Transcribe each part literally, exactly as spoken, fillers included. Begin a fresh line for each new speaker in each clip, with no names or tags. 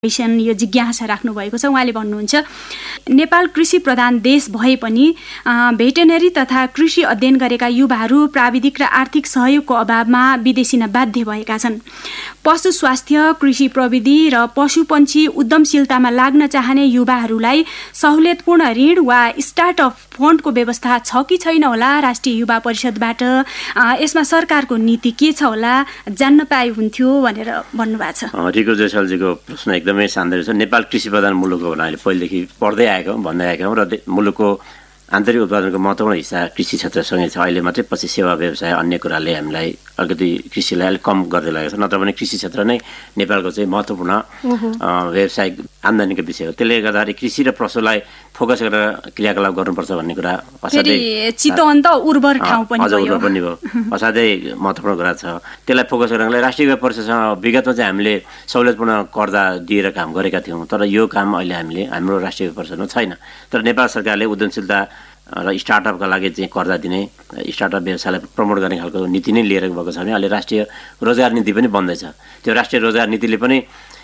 यो जिज्ञासा राख्नु भएको छ। उहाँले भन्नुहुन्छ नेपाल कृषि प्रधान देश भए पनि भेटेनरी तथा कृषि अध्ययन गरेका युवाहरू प्राविधिक र आर्थिक सहयोगको अभावमा विदेशिन बाध्य भएका छन्। पशु स्वास्थ्य, कृषि प्रविधि र पशुपन्छी उद्यमशीलतामा लाग्न चाहने युवाहरूलाई सहुलियतपूर्ण ऋण वा स्टार्टअप फन्डको व्यवस्था छ कि छैन होला राष्ट्रिय युवा परिषदबाट? यसमा सरकारको नीति के छ होला जान्न पाए हुन्थ्यो भनेर भन्नुभएको छ।
रिको जैसलजीको प्रश्न एकदमै शानदार छ। नेपाल कृषि प्रधान मुलुक हो भने अहिले पहिलेदेखि पढ्दै आएको भन्दै आएका हौँ र मुलुकको आन्तरिक उत्पादनको महत्त्वपूर्ण हिस्सा कृषि क्षेत्रसँगै छ। अहिले मात्रै पछि सेवा व्यवसाय अन्य कुराले हामीलाई अलिकति कृषिलाई अलिक कम गर्दै लागेको छ। नत्र भने कृषि क्षेत्र नै नेपालको चाहिँ महत्त्वपूर्ण व्यावसायिक आम्दानीको विषय हो। त्यसले गर्दाखेरि कृषि र पशुलाई फोकस गरेर क्रियाकलाप गर्नुपर्छ भन्ने कुरा
असाध्यै चितवन त उर्वर ठाउँ पनि
अझ उर्वर पनि भयो, असाध्यै महत्त्वपूर्ण कुरा छ। त्यसलाई फोकस गर्नलाई राष्ट्रिय युवा परिषदसँग विगतमा चाहिँ हामीले सहुलियतपूर्ण कर्जा दिएर काम गरेका थियौँ, तर यो काम अहिले हामीले हाम्रो राष्ट्रिय युवा परिषदमा छैन। तर नेपाल सरकारले उद्यमशीलता र स्टार्टअपका लागि चाहिँ कर्जा दिने, स्टार्टअप व्यवसायलाई प्रमोट गर्ने खालको नीति नै लिएर गएको छ भने अहिले राष्ट्रिय रोजगार नीति पनि बन्दैछ। त्यो राष्ट्रिय रोजगार नीतिले पनि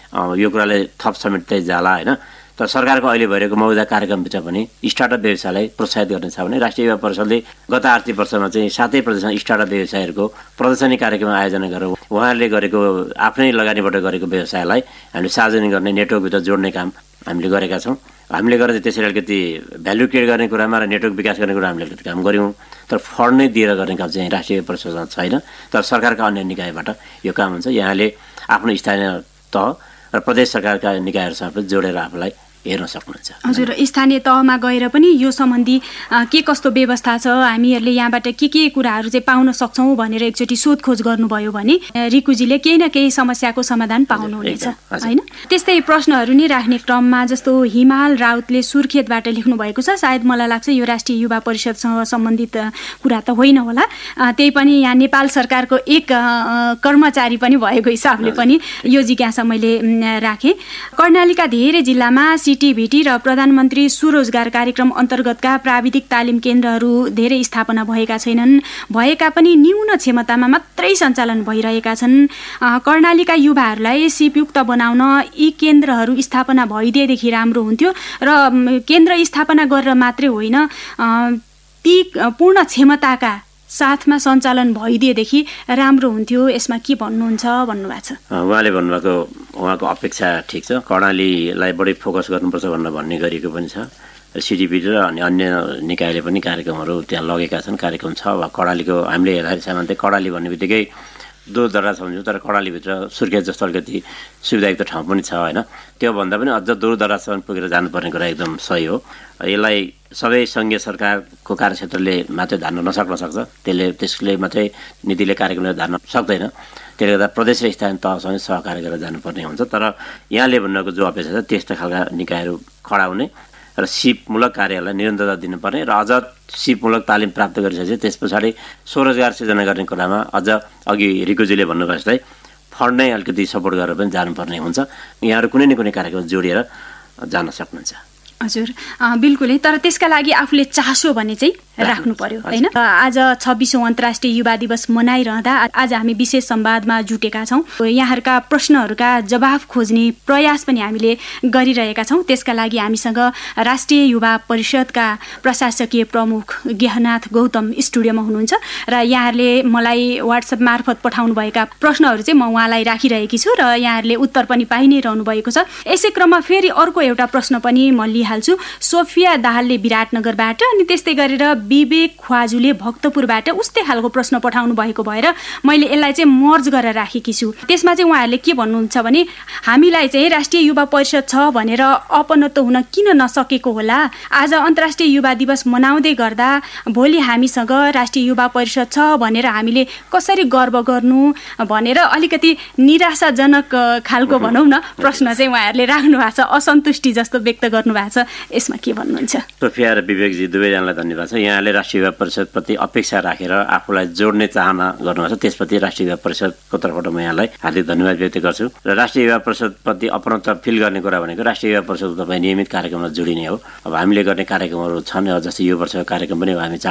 यो कुराले थप समेट्दै जाला होइन। तर सरकारको अहिले भइरहेको मौजा कार्यक्रमभित्र पनि स्टार्टअप व्यवसायलाई प्रोत्साहित गर्ने छ भने राष्ट्रिय युवा परिषदले गत आर्थिक वर्षमा चाहिँ सातै प्रदेशमा स्टार्टअप व्यवसायहरूको प्रदर्शनी कार्यक्रम आयोजना गरेर उहाँहरूले गरेको आफ्नै लगानीबाट गरेको व्यवसायलाई हामीले सार्वजनिक गर्ने, नेटवर्कभित्र जोड्ने काम हामीले गरेका छौँ। हामीले गरेर त्यसरी अलिकति भ्यालु क्रिएट गर्ने कुरामा र नेटवर्क विकास गर्ने कुरा हामीले अलिकति काम गऱ्यौँ, तर फन्ड नै दिएर गर्ने काम चाहिँ राष्ट्रिय परिषदमा छैन। तर सरकारका अन्य निकायबाट यो काम हुन्छ। यहाँले आफ्नो स्थानीय तह र प्रदेश सरकारका निकायहरूसँग जोडेर आफूलाई हेर्न सक्नुहुन्छ।
हजुर, स्थानीय तहमा गएर पनि यो सम्बन्धी के कस्तो व्यवस्था छ, हामीहरूले यहाँबाट के के कुराहरू चाहिँ पाउन सक्छौँ भनेर एकचोटि सोधखोज गर्नुभयो भने रिकुजीले केही न केही समस्याको समाधान पाउनुहुनेछ होइन। त्यस्तै प्रश्नहरू नै राख्ने क्रममा जस्तो हिमाल राउतले सुर्खेतबाट लेख्नु भएको छ। सायद मलाई लाग्छ यो राष्ट्रिय युवा परिषदसँग सम्बन्धित कुरा त होइन होला, त्यही पनि यहाँ नेपाल सरकारको एक कर्मचारी पनि भएको हिसाबले पनि यो जिज्ञासा मैले राखेँ। कर्णालीका धेरै जिल्लामा सिटिभिटी र प्रधानमन्त्री स्वरोजगार कार्यक्रम अन्तर्गतका प्राविधिक तालिम केन्द्रहरू धेरै स्थापना भएका छैनन्, भएका पनि न्यून क्षमतामा मात्रै सञ्चालन भइरहेका छन्। कर्णालीका युवाहरूलाई सिपयुक्त बनाउन यी केन्द्रहरू स्थापना भइदिएदेखि राम्रो हुन्थ्यो र केन्द्र स्थापना गरेर मात्रै होइन, ती पूर्ण क्षमताका साथमा सञ्चालन भइदिएदेखि राम्रो हुन्थ्यो। यसमा के भन्नुहुन्छ भन्नुभएको छ।
उहाँले भन्नुभएको उहाँको अपेक्षा ठिक छ, कर्णालीलाई बढी फोकस गर्नुपर्छ भनेर भन्ने गरिएको पनि छ। सिडिपी र अनि अन्य निकायले पनि कार्यक्रमहरू त्यहाँ लगेका छन्, कार्यक्रम छ। वा कर्णालीको हामीले हेर्दाखेरि सामान्यतया कर्णाली भन्ने बित्तिकै दूर दराज सम्झौँ, तर कर्णालीभित्र सुर्खेत जस्तो अलिकति सुविधायुक्त ठाउँ पनि छ होइन। त्योभन्दा पनि अझ दूर दराजसम्म पुगेर जानुपर्ने कुरा एकदम सही हो। यसलाई सबै सङ्घीय सरकारको कार्यक्षेत्रले मात्रै धान्न नसक्न सक्छ, त्यसले त्यसले मात्रै नीतिले कार्यक्रमले धान्न सक्दैन। त्यसले गर्दा प्रदेश र स्थानीय तहसँग सहकार्य गरेर जानुपर्ने हुन्छ। तर यहाँले भन्नको जो अपेक्षा छ त्यस्ता खालका निकायहरू खडा हुने र सिपमूलक कार्यहरूलाई निरन्तरता दिनुपर्ने र अझ सिपमूलक तालिम प्राप्त गरिसकेपछि त्यस पछाडि स्वरोजगार सिर्जना गर्ने कुरामा अझ अघि रिकुजीले भन्नुभयो जस्तै फन्ड नै अलिकति सपोर्ट गरेर पनि जानुपर्ने हुन्छ। यहाँहरू कुनै न कुनै कार्यक्रम जोडिएर जान सक्नुहुन्छ।
हजुर, बिल्कुलै। तर त्यसका लागि आफूले चासो भने चाहिँ राख्नु पर्यो होइन। आज छब्बिसौँ अन्तर्राष्ट्रिय युवा दिवस मनाइरहँदा आज हामी विशेष संवादमा जुटेका छौँ। यहाँहरूका प्रश्नहरूका जवाफ खोज्ने प्रयास पनि हामीले गरिरहेका छौँ। त्यसका लागि हामीसँग राष्ट्रिय युवा परिषदका प्रशासकीय प्रमुख ज्ञाननाथ गौतम स्टुडियोमा हुनुहुन्छ र यहाँहरूले मलाई वाट्सएप मार्फत पठाउनुभएका प्रश्नहरू चाहिँ म उहाँलाई राखिरहेकी छु र यहाँहरूले उत्तर पनि पाइ नै रहनु भएको छ। यसै क्रममा फेरि अर्को एउटा प्रश्न पनि म लिइहाल्छु। सोफिया दाहालले विराटनगरबाट अनि त्यस्तै गरेर विवेक ख्वाजुले भक्तपुरबाट उस्तै खालको प्रश्न पठाउनु भएको भएर मैले यसलाई चाहिँ मर्ज गरेर राखेकी छु। त्यसमा चाहिँ उहाँहरूले के भन्नुहुन्छ भने हामीलाई चाहिँ राष्ट्रिय युवा परिषद छ भनेर अपनत्व हुन किन नसकेको होला? आज अन्तर्राष्ट्रिय युवा दिवस मनाउँदै गर्दा भोलि हामीसँग राष्ट्रिय युवा परिषद छ भनेर हामीले कसरी गर्व गर्नु भनेर अलिकति निराशाजनक खालको भनौँ न प्रश्न चाहिँ उहाँहरूले राख्नु भएको छ, असन्तुष्टि जस्तो व्यक्त गर्नु भएको छ। यसमा के भन्नुहुन्छ?
सोफिया र विवेकजी दुवैजनालाई धन्यवाद छ। यहाँले राष्ट्रिय युवा परिषदप्रति अपेक्षा राखेर आफूलाई जोड्ने चाहना गर्नुभएको छ, त्यसप्रति राष्ट्रिय युवा परिषदको तर्फबाट म यहाँलाई हार्दिक धन्यवाद व्यक्त गर्छु। र राष्ट्रिय युवा परिषदप्रति अपनत्व फिल गर्ने कुरा भनेको राष्ट्रिय युवा परिषद तपाईँ नियमित कार्यक्रममा जोडिने हो। अब हामीले गर्ने कार्यक्रमहरू छन्, जस्तै यो वर्षको कार्यक्रम पनि हामी चाँडै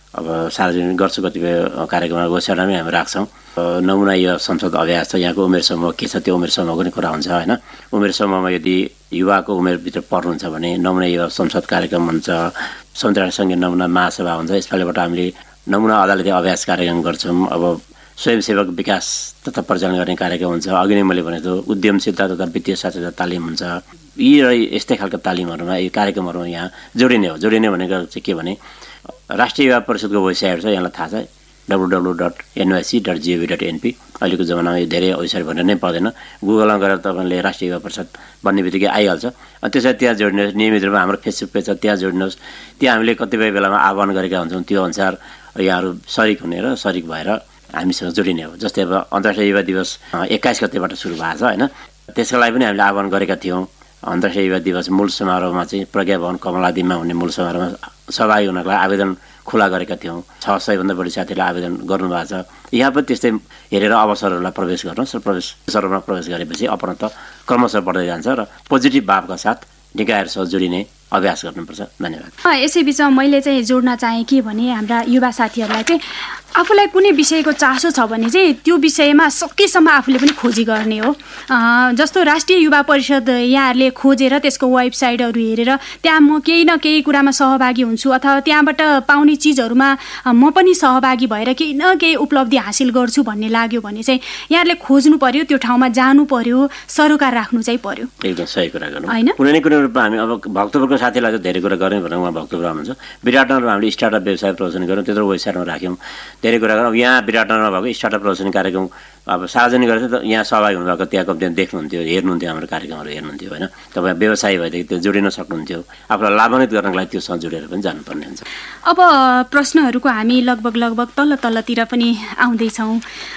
अब सार्वजनिक गर्छु कतिपय कार्यक्रममा घोषणामै हामी राख्छौँ। नमुना युवा संसद अभ्यास छ, यहाँको उमेर समूह के छ त्यो उमेर समूहको नि कुरा हुन्छ होइन। उमेर समूहमा यदि युवाको उमेरभित्र पर्नुहुन्छ भने नमुना युवा संसद कार्यक्रम हुन्छ, संविधान सङ्घीय नमुना महासभा हुन्छ। यसपालिबाट हामीले नमुना अदालती अभ्यास कार्यक्रम गर्छौँ। अब स्वयंसेवक विकास तथा परिचालन गर्ने कार्यक्रम हुन्छ। अघि नै मैले भनेको उद्यमशीलता तथा वित्तीय साक्षरता तालिम हुन्छ। यी र यस्तै खालको तालिमहरूमा यी कार्यक्रमहरूमा यहाँ जोडिने हो। जोडिने भनेको चाहिँ के भने राष्ट्रिय युवा परिषदको वेबसाइट छ, यहाँलाई थाहा छ, W W dot एनवाइसी dot जिओभी dot NP. अहिलेको जमानामा यो धेरै वेबसाइट भनेर नै पर्दैन, गुगलमा गएर तपाईँले राष्ट्रिय युवा परिषद भन्ने बित्तिकै आइहाल्छ। त्यसरी त्यहाँ जोड्नुहोस्। नियमित रूपमा हाम्रो फेसबुक पेज छ, त्यहाँ जोड्नुहोस्। त्यहाँ हामीले कतिपय बेलामा आह्वान गरेका हुन्छौँ, त्यो अनुसार यहाँहरू सरिक हुने र सरिक भएर हामीसँग जोडिने हो। जस्तै अब अन्तर्राष्ट्रिय युवा दिवस एक्काइस गतेबाट सुरु भएको छ होइन, त्यसको लागि पनि हामीले आह्वान गरेका थियौँ। अन्तर्राष्ट्रिय युवा दिवस मूल समारोहमा चाहिँ प्रज्ञा भवन कमलादीपमा हुने मूल समारोहमा सहभागी हुनको लागि आवेदन खुला गरेका थियौँ। छ सयभन्दा बढी साथीहरूले आवेदन गर्नुभएको छ। यहाँ पनि त्यस्तै हेरेर अवसरहरूलाई प्रवेश गर्नुहोस् र प्रवेश अवसरमा प्रवेश गरेपछि अपरन्त क्रमशः बढ्दै जान्छ र पोजिटिभ भावका साथ निकायहरूसँग जोडिने अभ्यास गर्नुपर्छ। धन्यवाद।
यसै बिचमा मैले चाहिँ जोड्न चाहेँ के भने हाम्रा युवा साथीहरूलाई चाहिँ आफूलाई कुनै विषयको चासो छ भने चाहिँ त्यो विषयमा सकेसम्म आफूले पनि खोजी गर्ने हो। जस्तो राष्ट्रिय युवा परिषद यहाँहरूले खोजेर त्यसको वेबसाइटहरू हेरेर त्यहाँ म केही न केही कुरामा सहभागी हुन्छु अथवा त्यहाँबाट पाउने चिजहरूमा म पनि सहभागी भएर केही न केही उपलब्धि हासिल गर्छु भन्ने लाग्यो भने चाहिँ यहाँहरूले खोज्नु पर्यो, त्यो ठाउँमा जानु पर्यो, सरोकार राख्नु चाहिँ पर्यो।
एकदम सही कुरा गर्नु होइन। कुनै न कुनै रूपमा हामी अब भक्तपुरको साथीलाई चाहिँ धेरै कुरा गर्ने भनेर उहाँ भक्तपुर हुन्छ। विराटनगरमा हामीले स्टार्टअप व्यवसाय प्रदर्शन गऱ्यौँ, त्यत्रो वेबसाइटमा राख्यौँ, धेरै कुरा गरौँ। यहाँ विराटनगरमा भएको स्टार्टअप प्रदर्शनी कार्यक्रम अब सार्वजनिक गरेर त यहाँ सहभागी हुनुभएको त्यहाँको त्यहाँ देख्नुहुन्थ्यो, हेर्नुहुन्थ्यो, हाम्रो कार्यक्रमहरू हेर्नुहुन्थ्यो होइन। तपाईँ व्यवसायी भएदेखि त्यो जोडिन सक्नुहुन्थ्यो। आफूलाई लाभान्वित गर्नको लागि त्योसँग जोडेर पनि जानुपर्ने हुन्छ।
अब प्रश्नहरूको हामी लगभग लगभग तल्ल तल्लतिर पनि आउँदैछौँ।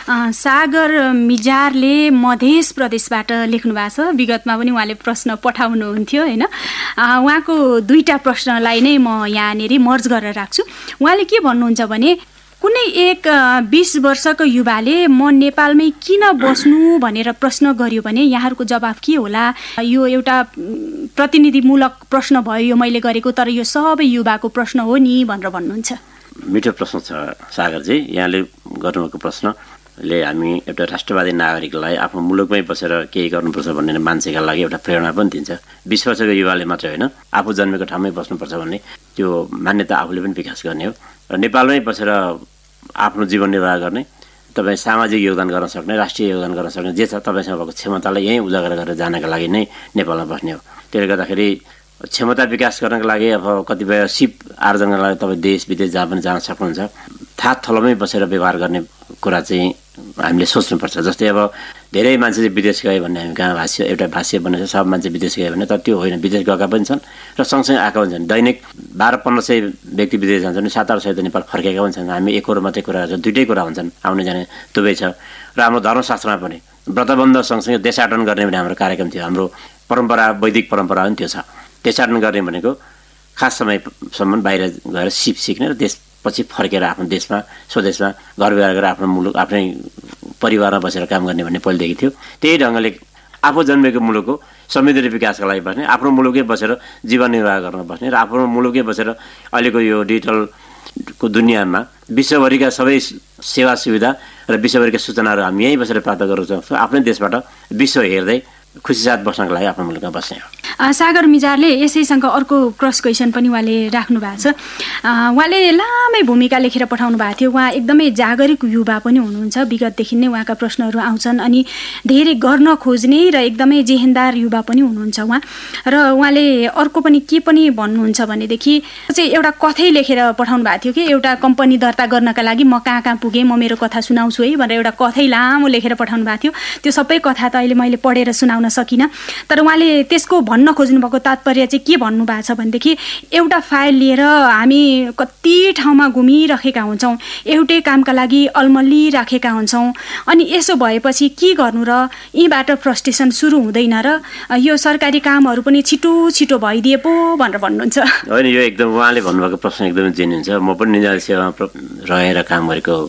सागर मिजारले मध्य प्रदेशबाट लेख्नु भएको छ। विगतमा पनि उहाँले प्रश्न पठाउनुहुन्थ्यो होइन। उहाँको दुईवटा प्रश्नलाई नै म यहाँनिर मर्ज गरेर राख्छु। उहाँले के भन्नुहुन्छ भने कुनै एक बिस वर्षको युवाले म नेपालमै किन बस्नु भनेर प्रश्न गर्यो भने यहाँहरूको जवाफ के होला? यो एउटा प्रतिनिधिमूलक प्रश्न भयो यो मैले गरेको, तर यो सबै युवाको प्रश्न हो नि भनेर भन्नुहुन्छ।
मिठो प्रश्न छ सागरजी, यहाँले गर्नुभएको प्रश्नले हामी एउटा राष्ट्रवादी नागरिकलाई आफ्नो मुलुकमै बसेर केही गर्नुपर्छ भन्ने मान्छेका लागि एउटा प्रेरणा पनि दिन्छ। बिस वर्षको युवाले मात्रै होइन, आफू जन्मेको ठाउँमै बस्नुपर्छ भन्ने त्यो मान्यता आफूले पनि विकास गर्ने हो र नेपालमै बसेर आफ्नो जीवन निर्वाह गर्ने, तपाईँ सामाजिक योगदान गर्न सक्ने, राष्ट्रिय योगदान गर्न सक्ने जे छ तपाईँसँग भएको क्षमतालाई यहीँ उजागर गरेर जानका लागि नै नेपालमा बस्ने हो। त्यसले गर्दाखेरि क्षमता विकास गर्नको लागि अब कतिपय सिप आर्जनको लागि तपाईँ देश विदेश जहाँ पनि जान सक्नुहुन्छ। थाहा थलोमै बसेर व्यवहार गर्ने कुरा चाहिँ हामीले सोच्नुपर्छ। जस्तै अब धेरै मान्छे चाहिँ विदेश गए भन्ने हामी कहाँ भाष्य एउटा भाष्य बनेको छ, सब मान्छे विदेश गयो भने, तर त्यो होइन। विदेश गएका पनि छन् र सँगसँगै आएका पनि छन्। दैनिक बाह्र पन्ध्र सय व्यक्ति विदेश जान्छन्, सात आठ सय त नेपाल फर्केका पनि छन्। हामी एकहोरो मात्रै कुरा गर्छौँ, दुइटै कुरा हुन्छन्, आउने जाने दुवै छ। र हाम्रो धर्मशास्त्रमा पनि व्रतबन्ध सँगसँगै देशाटन गर्ने भने हाम्रो कार्यक्रम थियो। हाम्रो परम्परा वैदिक परम्परा पनि त्यो छ। देशाटन गर्ने भनेको खास समयसम्म बाहिर गएर सिप सिक्ने र त्यसपछि फर्केर आफ्नो देशमा स्वदेशमा घर व्यवहार गरेर आफ्नो मुलुक आफ्नै परिवारमा बसेर काम गर्ने भन्ने पहिलेदेखि थियो। त्यही ढङ्गले आफू जन्मेको मुलुकको समृद्धि विकासका लागि बस्ने, आफ्नो मुलुकै बसेर जीवन निर्वाह गर्न बस्ने र आफ्नो मुलुकै बसेर अहिलेको यो डिजिटलको दुनियाँमा विश्वभरिका सबै सेवा सुविधा र विश्वभरिका सूचनाहरू हामी यहीँ बसेर प्राप्त गर्न सक्छौँ। आफ्नै देशबाट विश्व हेर्दै खुसी साथ बस्नको लागि आफ्नो मुलुकमा बस्ने हो।
सागर मिजारले यसैसँग अर्को क्रस क्वेसन पनि उहाँले राख्नु भएको छ। उहाँले लामै भूमिका लेखेर पठाउनु भएको थियो। उहाँ एकदमै जागरिक युवा पनि हुनुहुन्छ। विगतदेखि नै उहाँका प्रश्नहरू आउँछन् अनि धेरै गर्न खोज्ने र एकदमै जेहेन्दार युवा पनि हुनुहुन्छ उहाँ। र उहाँले अर्को पनि के पनि भन्नुहुन्छ भनेदेखि चाहिँ एउटा कथै लेखेर पठाउनु भएको थियो कि एउटा कम्पनी दर्ता गर्नका लागि म कहाँ कहाँ पुगेँ, म मेरो कथा सुनाउँछु है भनेर एउटा कथै लामो लेखेर पठाउनु भएको थियो। त्यो सबै कथा त अहिले मैले पढेर सुनाउन सकिनँ, तर उहाँले त्यसको भन्न खोज्नु भएको तात्पर्य चाहिँ के भन्नुभएको छ भनेदेखि एउटा फाइल लिएर हामी कति ठाउँमा घुमिरहेका हुन्छौँ, एउटै कामका लागि अल्मल्ली राखेका हुन्छौँ, अनि यसो भएपछि के गर्नु र यहीँबाट फ्रस्ट्रेसन सुरु हुँदैन र यो सरकारी कामहरू पनि छिटो छिटो भइदिए पो भनेर भन्नुहुन्छ।
होइन, यो एकदम उहाँले भन्नुभएको प्रश्न एकदमै जेन्युन छ। म पनि निजी सेवामा रहेर काम गरेको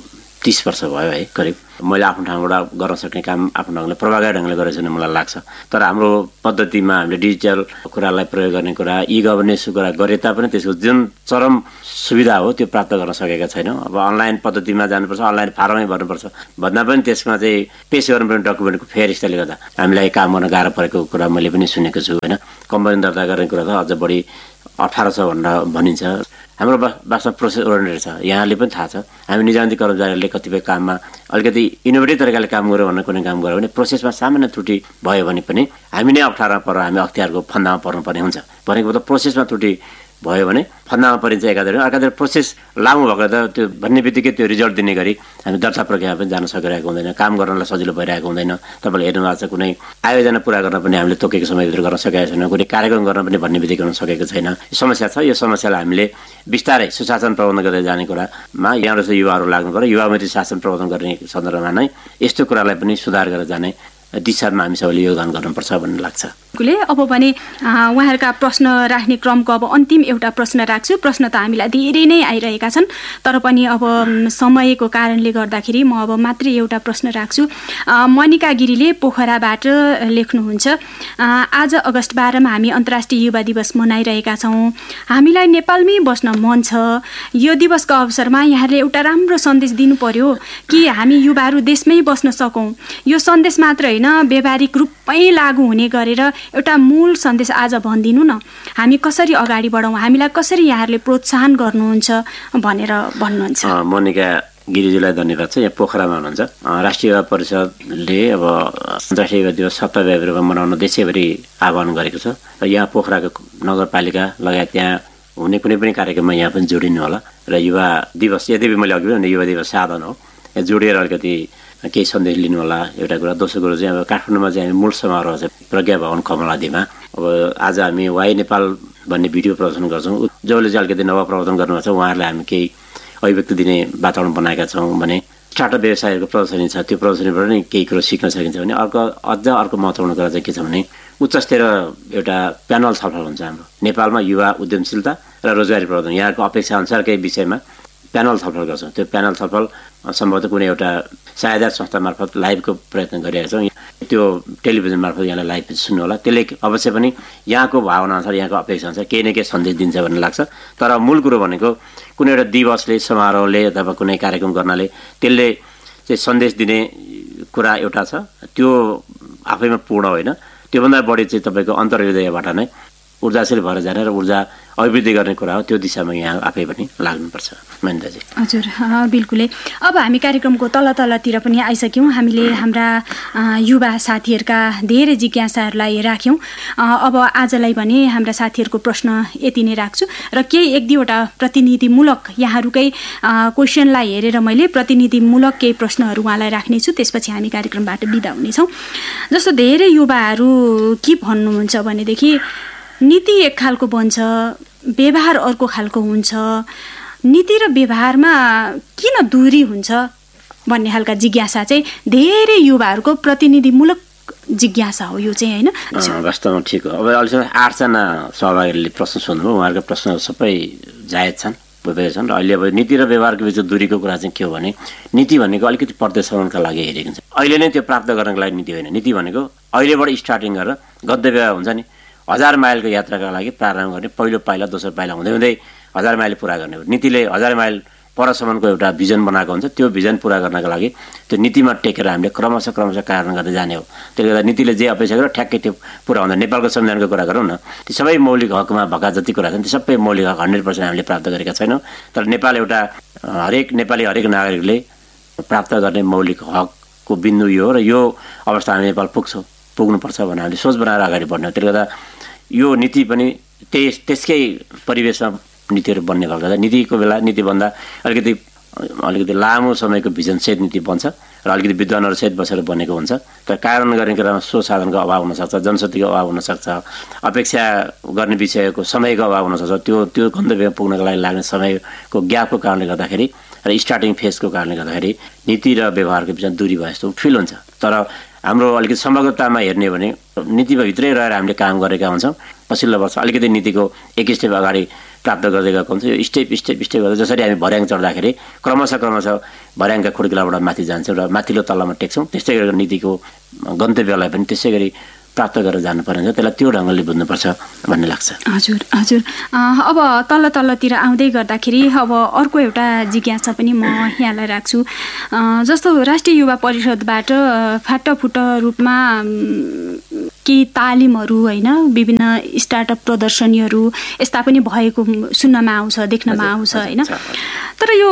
तीस वर्ष भयो है करिब मैले आफ्नो ठाउँबाट गर्न सक्ने काम आफ्नो ढङ्गले प्रभावकारी ढङ्गले गरेको छैन मलाई लाग्छ। तर हाम्रो पद्धतिमा हामीले डिजिटल कुरालाई प्रयोग गर्ने कुरा ई गभर्नेन्सको कुरा गरे तापनि त्यसको जुन चरम सुविधा हो त्यो प्राप्त गर्न सकेका छैनौँ। अब अनलाइन पद्धतिमा जानुपर्छ, अनलाइन फारमै भर्नुपर्छ भन्दा पनि त्यसमा चाहिँ पेस गर्नुपर्ने डकुमेन्टको फेयर स्टाइलले गर्दा हामीलाई काम गर्न गाह्रो परेको कुरा मैले पनि सुनेको छु होइन। कम्पनी दर्ता गर्ने कुरा त अझ बढी अठार छ भनेर भनिन्छ। हाम्रो वास्तवमा प्रोसेस ओरिएन्टेड छ, यहाँले पनि थाहा छ। हामी निजामती कर्मचारीहरूले कतिपय काममा अलिकति इनोभेटिभ तरिकाले काम गऱ्यो भनेर कुनै काम गऱ्यो भने प्रोसेसमा सामान्य त्रुटि भयो भने पनि हामी नै अप्ठ्यारोमा पर हामी अख्तियारको फन्दामा पर्नुपर्ने हुन्छ। भनेको त प्रोसेसमा त्रुटि भयो भने फन्दामा परिन्छ एकातिर, अर्कातिर प्रोसेस लामो भएको त त्यो भन्ने बित्तिकै त्यो रिजल्ट दिने गरी हामी दर्ता प्रक्रियामा पनि जान सकिरहेको हुँदैन, काम गर्नलाई सजिलो भइरहेको हुँदैन। तपाईँले हेर्नु भएको छ कुनै आयोजना पुरा गर्न पनि हामीले तोकेको समयभित्र गर्न सकेका छैनौँ, कुनै कार्यक्रम गर्न पनि भन्ने बित्तिकै गर्न सकेको छैन। समस्या छ। यो समस्यालाई हामीले बिस्तारै सुशासन प्रबन्धन गर्दै जाने कुरामा यहाँ जस्तो युवाहरू लाग्नु पर्यो। युवामित्र शासन प्रबन्धन गर्ने सन्दर्भमा नै यस्तो कुरालाई पनि सुधार गरेर जाने दिशामा हामी सबैले योगदान गर्नुपर्छ भन्ने लाग्छ।
अब भने उहाँहरूका प्रश्न राख्ने क्रमको अब अन्तिम एउटा प्रश्न राख्छु। प्रश्न त हामीलाई धेरै नै आइरहेका छन्, तर पनि अब समयको कारणले गर्दाखेरि म अब मात्रै एउटा प्रश्न राख्छु। मनिका गिरीले पोखराबाट लेख्नुहुन्छ, आज अगस्त बाह्रमा हामी अन्तर्राष्ट्रिय युवा दिवस मनाइरहेका छौँ। हामीलाई नेपालमै बस्न मन छ। यो दिवसको अवसरमा यहाँहरूले एउटा राम्रो सन्देश दिनु पर्यो कि हामी युवाहरू देशमै बस्न सकौँ। यो सन्देश मात्र होइन, व्यावहारिक रूपमै लागू हुने गरेर एउटा मूल सन्देश आज भनिदिनु न। हामी कसरी अगाडि बढौँ, हामीलाई कसरी यहाँहरूले प्रोत्साहन गर्नुहुन्छ भनेर भन्नुहुन्छ।
मोनिका गिरिजीलाई धन्यवाद छ। यहाँ पोखरामा हुनुहुन्छ। राष्ट्रिय युवा परिषदले अब अन्तर्राष्ट्रिय युवा दिवस सप्ताहव्यापी रूपमा मनाउन देशैभरि आह्वान गरेको छ र यहाँ पोखराको नगरपालिका लगायत त्यहाँ हुने कुनै पनि कार्यक्रममा यहाँ पनि जोडिनु होला। र युवा दिवस यद्यपि मैले अघि भने युवा दिवस साधन हो, यहाँ जोडिएर अलिकति केही सन्देश लिनु होला एउटा कुरा। दोस्रो कुरो चाहिँ अब काठमाडौँमा चाहिँ हामी मूल समारोह छ प्रज्ञा भवन कमलादीमा। अब आज हामी वाइ नेपाल भन्ने भिडियो प्रदर्शन गर्छौँ। जसले चाहिँ अलिकति नव प्रवर्तन गर्नुभएको छ उहाँहरूलाई हामी केही अभिव्यक्ति दिने वातावरण बनाएका छौँ भने स्टार्टअप व्यवसायहरूको प्रदर्शनी छ, त्यो प्रदर्शनीबाट नै केही कुरो सिक्न सकिन्छ भने। अर्को अझ अर्को महत्त्वपूर्ण कुरा चाहिँ के छ भने उच्च स्तरीय एउटा प्यानल छलफल हुन्छ हाम्रो नेपालमा युवा उद्यमशीलता र रोजगारी प्रवर्धन यहाँको अपेक्षा अनुसारकै विषयमा प्यानल छलफल गर्छौँ। त्यो प्यानल छलफल सम्भवतः कुनै एउटा साझेदार संस्था मार्फत लाइभको प्रयत्न गरिरहेका छौँ। त्यो टेलिभिजन मार्फत यहाँलाई लाइभ सुन्नु होला। त्यसले अवश्य पनि यहाँको भावना अनुसार यहाँको अपेक्षा अनुसार केही न केही सन्देश दिन्छ भन्ने लाग्छ। तर मूल कुरो भनेको कुनै एउटा दिवसले समारोहले अथवा कुनै कार्यक्रम गर्नाले त्यसले चाहिँ सन्देश दिने कुरा एउटा छ, त्यो आफैमा पूर्ण होइन। त्योभन्दा बढी चाहिँ तपाईँको अन्तर्हृदयबाट नै ऊर्जाशील भएर जाने र ऊर्जा अभिवृद्धि गर्ने कुरा हो। त्यो दिशामा यहाँ आफै पनि लाग्नुपर्छ मनिताजी।
हजुर बिल्कुलै। अब हामी कार्यक्रमको तल तलतिर पनि आइसक्यौँ। हामीले हाम्रा युवा साथीहरूका धेरै जिज्ञासाहरूलाई राख्यौँ। अब आजलाई भने हाम्रा साथीहरूको प्रश्न यति नै राख्छु र केही एक दुईवटा प्रतिनिधिमूलक यहाँहरूकै क्वेसनलाई हेरेर मैले प्रतिनिधिमूलक केही प्रश्नहरू उहाँलाई राख्नेछु। त्यसपछि हामी कार्यक्रमबाट बिदा हुनेछौँ। जस्तो धेरै युवाहरू के भन्नुहुन्छ भनेदेखि नीति एक खालको बन्छ, व्यवहार अर्को खालको हुन्छ। नीति र व्यवहारमा किन दूरी हुन्छ भन्ने खालका जिज्ञासा चाहिँ धेरै युवाहरूको प्रतिनिधिमूलक जिज्ञासा हो यो चाहिँ, होइन?
वास्तवमा ठिक हो। अब अहिलेसम्म आठजना सहभागीहरूले प्रश्न सोध्नुभयो। उहाँहरूको प्रश्नहरू सबै जायज छन्, बुझेका छन्। र अहिले अब नीति र व्यवहारको बिच दूरीको कुरा चाहिँ के हो भने नीति भनेको अलिकति प्रदेशका लागि हेरेको हुन्छ। अहिले नै त्यो प्राप्त गर्नको लागि नीति होइन। नीति भनेको अहिलेबाट स्टार्टिङ गरेर गन्तव्य हुन्छ नि हजार माइलको यात्राका लागि प्रारम्भ गर्ने पहिलो पाइला दोस्रो पाइला हुँदै हुँदै हजार माइल पुरा गर्ने हो। नीतिले हजार माइल परसम्मको एउटा भिजन बनाएको हुन्छ। त्यो भिजन पुरा गर्नका लागि त्यो नीतिमा टेकेर हामीले क्रमशः क्रमशः कार्यान्वयन गर्दै जाने हो। त्यसले गर्दा नीतिले जे अपेक्षा गर्यो ठ्याक्कै त्यो पुरा हुँदैन। नेपालको संविधानको कुरा गरौँ न, ती सबै मौलिक हकमा भएका जति कुरा छन् ती सबै मौलिक हक हन्ड्रेड पर्सेन्ट हामीले प्राप्त गरेका छैनौँ। तर नेपाल एउटा हरेक नेपाली हरेक नागरिकले प्राप्त गर्ने मौलिक हकको बिन्दु यो हो र यो अवस्था हामी नेपाल पुग्छौँ पुग्नुपर्छ भनेर हामीले सोच बनाएर अगाडि बढ्ने हो। त्यसले गर्दा यो नीति पनि त्यस त्यसकै परिवेशमा नीतिहरू बन्ने भएको छ। नीतिको बेला नीति भन्दा अलिकति अलिकति लामो समयको भिजनसहित नीति बन्छ र अलिकति विद्वानहरूसहित बसेर बनेको हुन्छ। तर कार्यान्वयन गर्ने कुरामा स्रोत साधनको अभाव हुनसक्छ, जनशक्तिको अभाव हुनसक्छ, अपेक्षा गर्ने विषयको समयको अभाव हुनसक्छ। त्यो त्यो गन्तव्यमा पुग्नको लागि लाग्ने समयको ग्यापको कारणले गर्दाखेरि र स्टार्टिङ फेजको कारणले गर्दाखेरि नीति र व्यवहारको बिचमा दूरी भए जस्तो फिल हुन्छ। तर हाम्रो अलिकति समग्रतामा हेर्ने भने नीतिभित्रै रहेर हामीले काम गरेका हुन्छौँ। पछिल्लो वर्ष अलिकति नीतिको एक स्टेप अगाडि प्राप्त गर्दै गएको हुन्छ। यो स्टेप स्टेप स्टेप गर्दा जसरी हामी भर्याङ चढ्दाखेरि क्रमशः क्रमशः भर्याङका खुड्किलाबाट माथि जान्छौँ र माथिल्लो तल्लामा टेक्छौँ, त्यस्तै गरेर नीतिको गन्तव्यलाई पनि त्यसै गरी प्राप्त गरेर जानुपर्ने हुन्छ। त्यसलाई त्यो ढङ्गले बुझ्नुपर्छ भन्ने लाग्छ।
हजुर हजुर अब तल्ल तल्लतिर आउँदै गर्दाखेरि अब अर्को एउटा जिज्ञासा पनि म यहाँलाई राख्छु। जस्तो राष्ट्रिय युवा परिषदबाट फाटाफुट रूपमा केही तालिमहरू होइन, विभिन्न स्टार्टअप प्रदर्शनीहरू यस्ता पनि भएको सुन्नमा आउँछ, देख्नमा आउँछ होइन। तर यो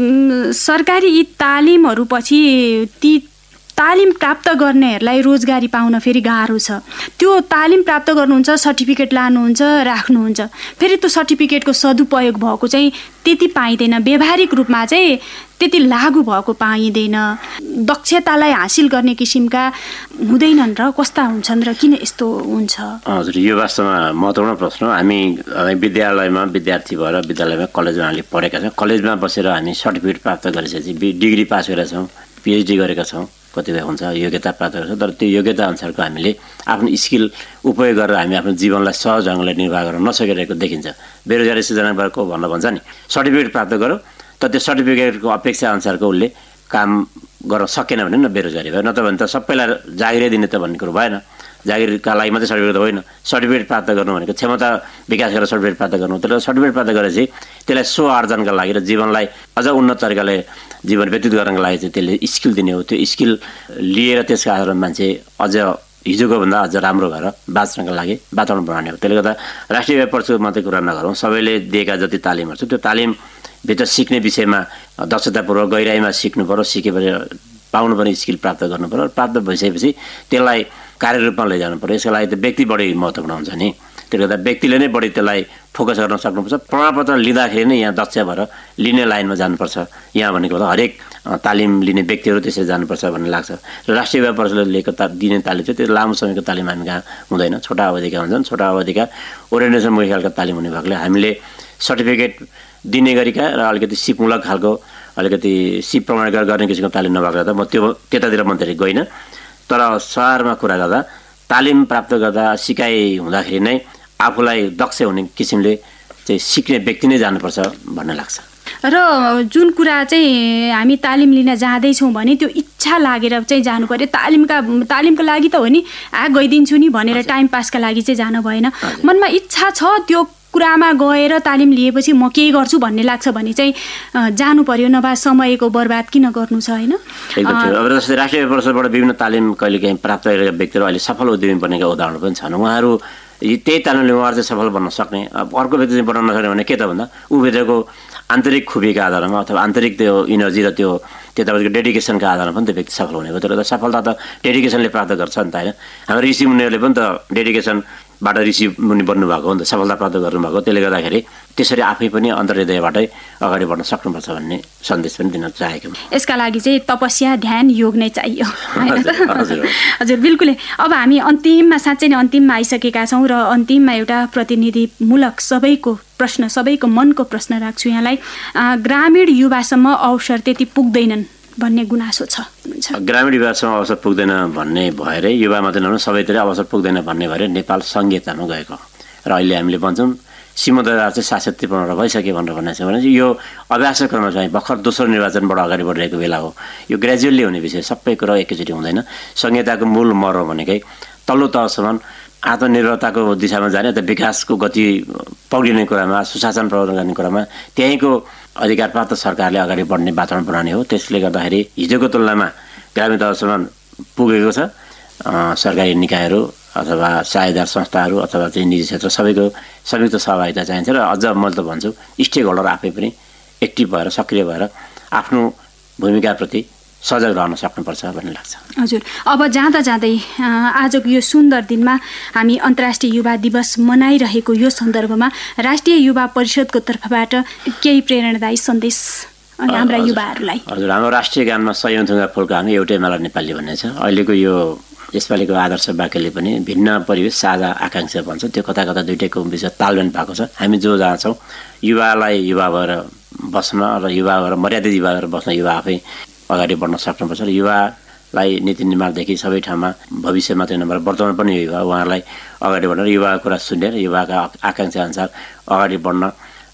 सरकारी यी तालिमहरू पछि ती तालिम प्राप्त गर्नेहरूलाई रोजगारी पाउन फेरि गाह्रो छ। त्यो तालिम प्राप्त गर्नुहुन्छ, सर्टिफिकेट लानुहुन्छ, राख्नुहुन्छ, फेरि त्यो सर्टिफिकेटको सदुपयोग भएको चाहिँ त्यति पाइँदैन, व्यावहारिक रूपमा चाहिँ त्यति लागू भएको पाइँदैन, दक्षतालाई हासिल गर्ने किसिमका हुँदैनन् र कस्ता हुन्छन् र किन यस्तो हुन्छ?
हजुर, यो वास्तवमा महत्त्वपूर्ण प्रश्न हो। हामी विद्यालयमा विद्यार्थी भएर विद्यालयमा कलेजमा हामीले पढेका छौँ, कलेजमा बसेर हामी सर्टिफिकेट प्राप्त गरिसकेपछि डिग्री पास गरेका छौँ, पिएचडी गरेका छौँ, कतिपय हुन्छ योग्यता प्राप्त गर्छ। तर त्यो योग्यता अनुसारको हामीले आफ्नो स्किल उपयोग गरेर हामी आफ्नो जीवनलाई सहज ढङ्गले निर्वाह गर्न नसकिरहेको देखिन्छ। बेरोजगारी सृजना भएको भनेर भन्छ नि, सर्टिफिकेट प्राप्त गऱ्यो तर त्यो सर्टिफिकेटको अपेक्षा अनुसारको उसले काम गर्न सकेन भने न बेरोजगारी भयो, नत्र भने त सबैलाई जागिरै दिने त भन्ने कुरो भएन। जागिरका लागि मात्रै सर्टिफिकेट होइन, सर्टिफिकेट प्राप्त गर्नु भनेको क्षमता विकास गरेर सर्टिफिकेट प्राप्त गर्नु। तर सर्टिफिकेट प्राप्त गरेपछि त्यसलाई स्व आर्जनका लागि र जीवनलाई अझ उन्नत तरिकाले जीवन व्यतीत गर्नका लागि चाहिँ त्यसले स्किल दिने हो। त्यो स्किल लिएर त्यसका आधारमा मान्छे अझ हिजोको भन्दा अझ राम्रो भएर बाँच्नका लागि वातावरण बनाउने हो। त्यसले गर्दा राष्ट्रिय युवा परिषदको मात्रै कुरा नगरौँ, सबैले दिएका जति तालिमहरू छ त्यो तालिमभित्र सिक्ने विषयमा दक्षतापूर्वक गहिराइमा सिक्नु पऱ्यो, सिकेपछि पाउनुपर्ने स्किल प्राप्त गर्नु पऱ्यो। प्राप्त भइसकेपछि त्यसलाई कार्यरूपमा लैजानु पऱ्यो। यसको लागि त व्यक्ति बढी महत्त्वपूर्ण हुन्छ नि। त्यसले गर्दा व्यक्तिले नै बढी त्यसलाई फोकस गर्न सक्नुपर्छ। प्रमाणपत्र लिँदाखेरि नै यहाँ दक्ष भएर लिने लाइनमा जानुपर्छ। यहाँ भनेको हरेक तालिम लिने व्यक्तिहरू त्यसरी जानुपर्छ भन्ने लाग्छ। र राष्ट्रिय युवा परिषदले लिएको ता दिने तालिम चाहिँ त्यो लामो समयको तालिम हामी कहाँ हुँदैन, छोटा अवधिका हुन्छन्। छोटा अवधिका ओरिएन्टेसन मुख्य खालका तालिम हुने भएकोले हामीले सर्टिफिकेट दिने गरिका र अलिकति सिपमूलक खालको अलिकति सिप प्रमाणीकरण गर्ने किसिमको तालिम नभएको त म त्यो त्यतातिर म धेरै गइनँ। तर सहरमा कुरा गर्दा तालिम प्राप्त गर्दा सिकाइ हुँदाखेरि नै आफूलाई दक्ष हुने किसिमले चाहिँ सिक्ने व्यक्ति नै जानुपर्छ भन्ने लाग्छ।
र जुन कुरा चाहिँ हामी तालिम लिन जाँदैछौँ भने त्यो इच्छा लागेर चाहिँ जानु पर्यो। तालिमका तालिमको लागि त हो नि, आ गइदिन्छु नि भनेर टाइम पासका लागि चाहिँ जानु भएन। मनमा इच्छा छ, त्यो कुरामा गएर तालिम लिएपछि म केही गर्छु भन्ने लाग्छ भने चाहिँ जानु पर्यो, नभए समयको बर्बाद किन गर्नु छ होइन।
अब जस्तै राष्ट्रिय परिषदबाट विभिन्न तालिम कहिलेकाहीँ प्राप्त गरेका व्यक्तिहरू अहिले सफल उद्यमी बनेका उदाहरणहरू पनि छन्। उहाँहरू त्यही तालिमले उहाँहरू चाहिँ सफल बन्न सक्ने, अब अर्को व्यक्ति चाहिँ बनाउन नसक्ने भने के त भन्दा ऊभित्रको आन्तरिक खुबीका आधारमा अथवा आन्तरिक त्यो इनर्जी र त्यो त्यतापट्टिको डेडिकेसनका आधारमा पनि त्यो व्यक्ति सफल हुने हो। तर सफलता त डेडिकेसनले प्राप्त गर्छ नि त होइन। हाम्रो ऋषि मुनिहरूले पनि त डेडिकेसनबाट ऋषि मुनि बन्नु भएको हो नि त, सफलता प्राप्त गर्नुभएको। त्यसले गर्दाखेरि त्यसरी आफै पनि अन्तर्हृदयबाटै अगाडि बढ्न सक्नुपर्छ भन्ने सन्देश पनि दिन चाहेको।
यसका लागि चाहिँ तपस्या, ध्यान, योग नै चाहियो होइन त? हजुर बिल्कुलै। अब हामी अन्तिममा साँच्चै नै अन्तिममा आइसकेका छौँ र अन्तिममा एउटा प्रतिनिधिमूलक सबैको प्रश्न, सबैको मनको प्रश्न राख्छु यहाँलाई। ग्रामीण युवासम्म अवसर त्यति पुग्दैनन् भन्ने गुनासो छ।
ग्रामीण युवासम्म अवसर पुग्दैन भन्ने भएर युवा मात्रै नभएर सबैतिर अवसर पुग्दैन भन्ने भएर नेपाल संहितामा गएको र अहिले हामीले भन्छौँ सीमा दरबार चाहिँ सात सय त्रिपन्न भइसक्यो भनेर भन्ने छ भने यो अभ्यास क्रममा चाहिँ भर्खर दोस्रो निर्वाचनबाट अगाडि बढिरहेको बेला हो। यो ग्रेजुअली हुने विषय, सबै कुरा एकैचोटि हुँदैन। संहिताको मूल मर्म भनेकै तल्लो तहसम्म आत्मनिर्भरताको दिशामा जाने अथवा विकासको गति पौडिने कुरामा, सुशासन प्रवर्तन गर्ने कुरामा त्यहीँको अधिकार प्राप्त सरकारले अगाडि बढ्ने वातावरण बनाउने हो। त्यसले गर्दाखेरि हिजोको तुलनामा ग्रामीण तहसम्म पुगेको छ। सरकारी निकायहरू अथवा साझेदार संस्थाहरू अथवा चाहिँ निजी क्षेत्र सबैको संयुक्त सहभागिता चाहिन्छ। र अझ मैले त भन्छु स्टेक होल्डर आफै पनि एक्टिभ भएर सक्रिय भएर आफ्नो भूमिकाप्रति सजग रहन सक्नुपर्छ भन्ने लाग्छ।
हजुर, अब जाँदा जाँदै आजको यो सुन्दर दिनमा हामी अन्तर्राष्ट्रिय युवा दिवस मनाइरहेको यो सन्दर्भमा राष्ट्रिय युवा परिषदको तर्फबाट केही प्रेरणादायी सन्देश हाम्रा युवाहरूलाई?
हजुर, हाम्रो राष्ट्रिय गानमा सयौँ थुङ्गा फुलको हामी एउटै माला नेपाली भन्ने छ। अहिलेको यो यसपालिको आदर्श वाक्यले पनि भिन्न परिवेश साझा आकाङ्क्षा भन्छ। त्यो कता कता दुइटैको बिचमा तालमेल भएको छ। हामी जो जहाँ छौँ युवालाई युवा भएर बस्न र युवा भएर मर्यादित युवा भएर बस्न युवा आफै अगाडि बढ्न सक्नुपर्छ। र युवालाई नीति निर्माणदेखि सबै ठाउँमा भविष्य मात्रै नभएर वर्तमान पनि युवा उहाँहरूलाई अगाडि बढ्न र युवाको कुरा सुनेर युवाका आकाङ्क्षा अनुसार अगाडि बढ्न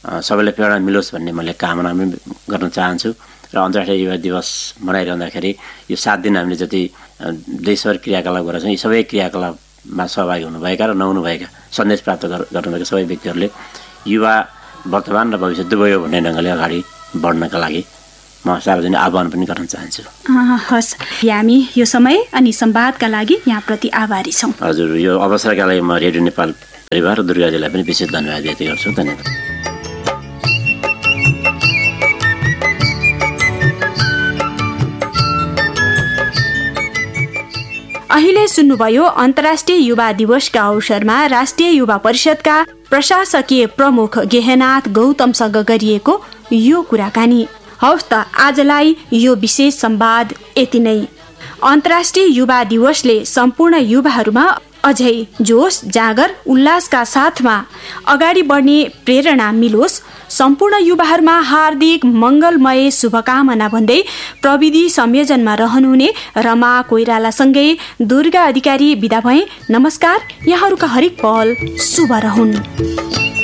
सबैलाई प्रेरणा मिलोस् भन्ने मैले कामना पनि गर्न चाहन्छु। र अन्तर्राष्ट्रिय युवा दिवस मनाइरहँदाखेरि यो सात दिन हामीले जति देशभर क्रियाकलाप गरेका छौँ, यी सबै क्रियाकलापमा सहभागी हुनुभएका र नहुनुभएका सन्देश प्राप्त गर्नुभएका सबै व्यक्तिहरूले युवा वर्तमान र भविष्य दुवै हो भन्ने ढङ्गले अगाडि बढ्नका लागि म सार्वजनिक आह्वान पनि गर्न चाहन्छु।
हस्, हामी यो समय अनि संवादका लागि यहाँप्रति आभारी छौँ।
हजुर, यो अवसरका लागि म रेडियो नेपाल परिवार र दुर्गाजीलाई पनि विशेष धन्यवाद व्यक्त गर्छु। धन्यवाद।
अहिले सुन्नुभयो अन्तर्राष्ट्रिय युवा दिवसका अवसरमा राष्ट्रिय युवा परिषदका प्रशासकीय प्रमुख गेहनाथ गौतमसँग गरिएको यो कुराकानी। हवस् त, आजलाई यो विशेष संवाद यति नै। अन्तर्राष्ट्रिय युवा दिवसले सम्पूर्ण युवाहरूमा अझै जोश, जागर, उल्लासका साथमा अगाडि बढ्ने प्रेरणा मिलोस्। सम्पूर्ण युवाहरूमा हार्दिक मङ्गलमय शुभकामना भन्दै प्रविधि संयोजनमा रहनुहुने रमा कोइरालासँगै दुर्गा अधिकारी बिदा भए। नमस्कार, यहाँहरूका हरेक पल शुभ रहून्।